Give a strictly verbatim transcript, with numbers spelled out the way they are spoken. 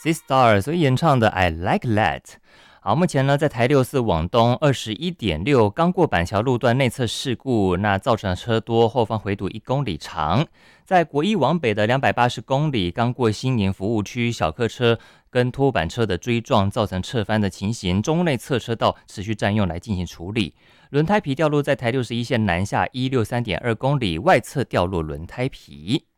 Sistar 所演唱的 I Like That。好，目前呢，在台六四往东 二十一点六 刚过板桥路段内侧事故，那造成车多，后方回堵一公里长。在国一往北的两百八十公里，刚过新年服务区，小客车跟拖板车的追撞，造成侧翻的情形，中内侧车道持续占用来进行处理。轮胎皮掉落在台六十一线南下一百六十三点二公里，外侧掉落轮胎皮。